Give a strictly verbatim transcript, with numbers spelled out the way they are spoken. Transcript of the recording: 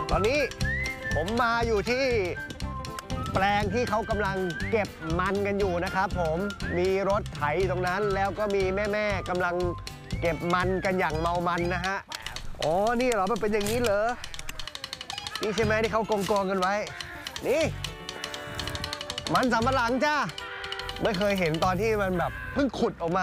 ตอนนี้ผมมาอยู่ที่แปลงที่เขากำลังเก็บมันกันอยู่นะครับผมมีรถไถตรงนั้นแล้วก็มีแม่ๆกำลังเก็บมันกันอย่างเมามันนะฮะอ๋อนี่เหรอมันเป็นอย่างนี้เหรอนี่ใช่ไหมที่เขากองกองกันไว้นี่มันสำปะหลังจ้าไม่เคยเห็นตอนที่มันแบบเพิ่งขุดออกมา